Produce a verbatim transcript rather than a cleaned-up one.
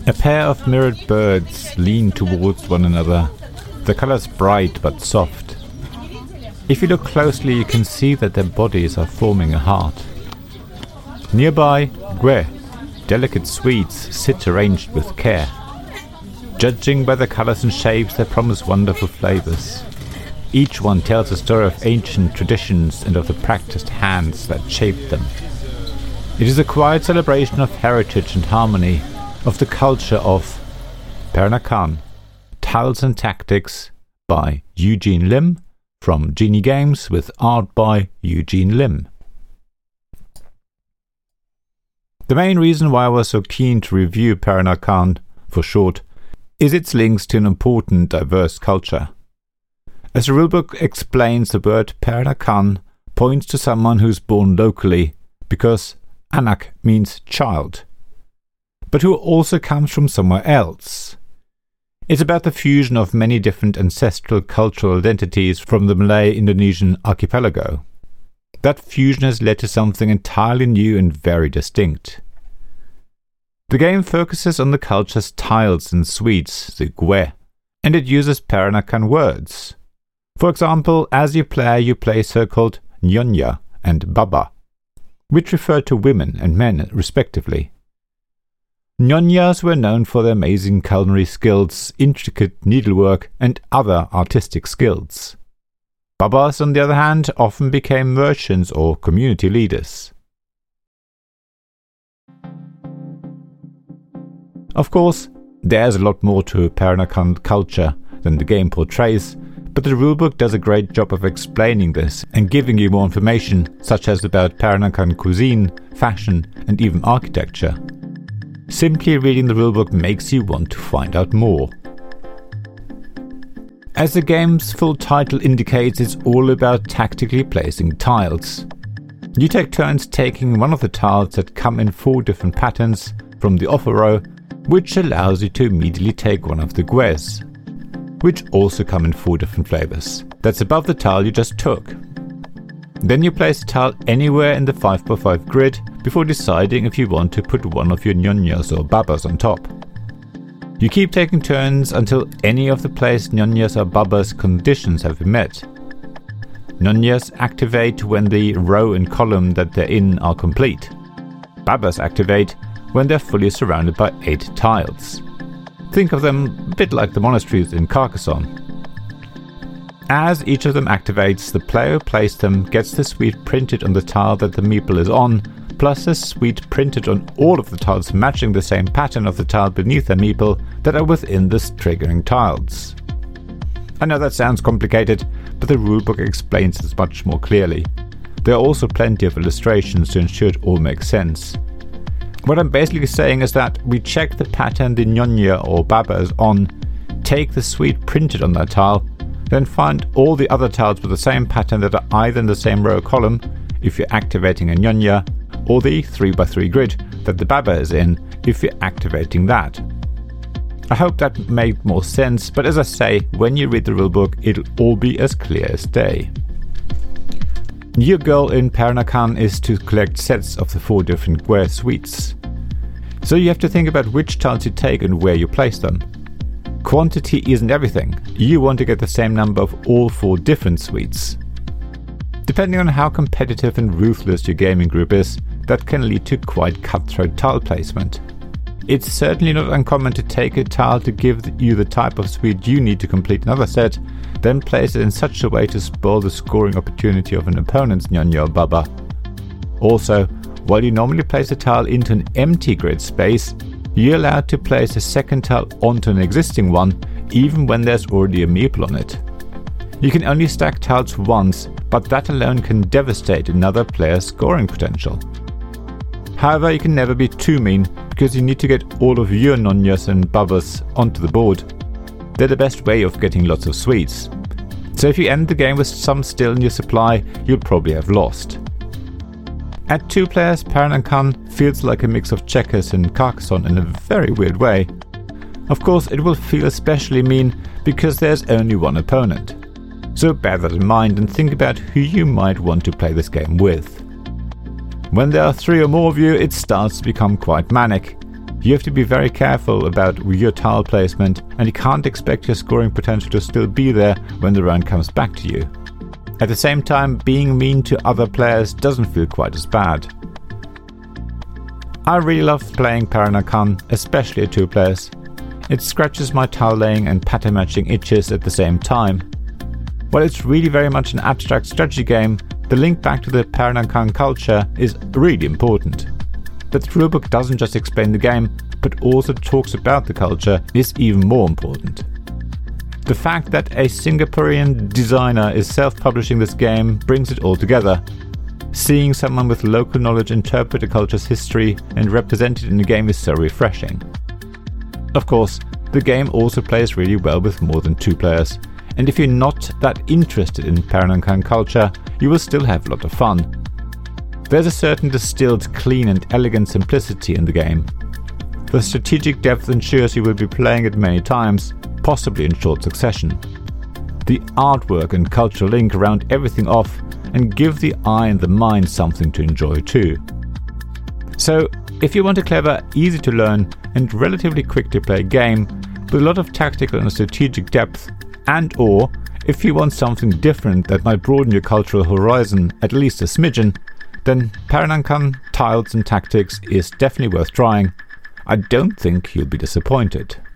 A pair of mirrored birds lean towards one another, the colors bright but soft. If you look closely, you can see that their bodies are forming a heart. Nearby, Gwe, delicate sweets, sit arranged with care. Judging by the colors and shapes, they promise wonderful flavors. Each one tells a story of ancient traditions and of the practiced hands that shaped them. It is a quiet celebration of heritage and harmony, of the culture of Pernakan, Tiles and Tactics by Eugene Lim, from Genie Games with art by Eugene Lim. The main reason why I was so keen to review Pernakan, for short, is its links to an important diverse culture. As the rulebook explains, the word Pernakan points to someone who's born locally, because Anak means child, but who also comes from somewhere else. It's about the fusion of many different ancestral cultural identities from the Malay-Indonesian archipelago. That fusion has led to something entirely new and very distinct. The game focuses on the culture's tiles and sweets, the Gwe, and it uses Peranakan words. For example, as you play, you play so-called Nyonya and Baba, which refer to women and men respectively. Nyonyas were known for their amazing culinary skills, intricate needlework, and other artistic skills. Babas, on the other hand, often became merchants or community leaders. Of course, there's a lot more to Peranakan culture than the game portrays, but the rulebook does a great job of explaining this and giving you more information, such as about Peranakan cuisine, fashion, and even architecture. Simply reading the rulebook makes you want to find out more. As the game's full title indicates, it's all about tactically placing tiles. You take turns taking one of the tiles that come in four different patterns from the offer row, which allows you to immediately take one of the Gwes, which also come in four different flavors. That's above the tile you just took. Then you place the tile anywhere in the five by five grid before deciding if you want to put one of your Nyonyas or Babas on top. You keep taking turns until any of the placed Nyonyas or Babas conditions have been met. Nyonyas activate when the row and column that they're in are complete. Babas activate when they're fully surrounded by eight tiles. Think of them a bit like the monasteries in Carcassonne. As each of them activates, the player who placed them gets the sweet printed on the tile that the meeple is on, plus a sweet printed on all of the tiles matching the same pattern of the tile beneath the meeple that are within the triggering tiles. I know that sounds complicated, but the rulebook explains this much more clearly. There are also plenty of illustrations to ensure it all makes sense. What I'm basically saying is that we check the pattern the Nyonya or Baba is on, take the sweet printed on that tile, then find all the other tiles with the same pattern that are either in the same row or column if you're activating a Nyonya, or the three by three grid that the Baba is in if you're activating that. I hope that made more sense, but as I say, when you read the rulebook, it'll all be as clear as day. Your goal in Peranakan is to collect sets of the four different Gwe sweets. So you have to think about which tiles you take and where you place them. Quantity isn't everything. You want to get the same number of all four different sweets. Depending on how competitive and ruthless your gaming group is, that can lead to quite cutthroat tile placement. It's certainly not uncommon to take a tile to give you the type of sweet you need to complete another set, then place it in such a way to spoil the scoring opportunity of an opponent's Nyonya or Baba. Also, while you normally place a tile into an empty grid space, you're allowed to place a second tile onto an existing one, even when there's already a meeple on it. You can only stack tiles once, but that alone can devastate another player's scoring potential. However, you can never be too mean, because you need to get all of your Nyonyas and Babas onto the board. They're the best way of getting lots of sweets. So if you end the game with some still in your supply, you'll probably have lost. At two players, Peranakan feels like a mix of checkers and Carcassonne in a very weird way. Of course, it will feel especially mean because there's only one opponent. So bear that in mind and think about who you might want to play this game with. When there are three or more of you, it starts to become quite manic. You have to be very careful about your tile placement, and you can't expect your scoring potential to still be there when the round comes back to you. At the same time, being mean to other players doesn't feel quite as bad. I really love playing Peranakan, especially at two players. It scratches my tile laying and pattern matching itches at the same time. While it's really very much an abstract strategy game, the link back to the Peranakan culture is really important. That the rulebook doesn't just explain the game, but also talks about the culture is even more important. The fact that a Singaporean designer is self-publishing this game brings it all together. Seeing someone with local knowledge interpret a culture's history and represent it in the game is so refreshing. Of course, the game also plays really well with more than two players, and if you're not that interested in Peranakan culture, you will still have a lot of fun. There's a certain distilled, clean and elegant simplicity in the game. The strategic depth ensures you will be playing it many times, possibly in short succession. The artwork and cultural link round everything off and give the eye and the mind something to enjoy too. So, if you want a clever, easy to learn and relatively quick to play game with a lot of tactical and strategic depth, and or if you want something different that might broaden your cultural horizon at least a smidgen, then Peranakan Tiles and Tactics is definitely worth trying. I don't think you'll be disappointed.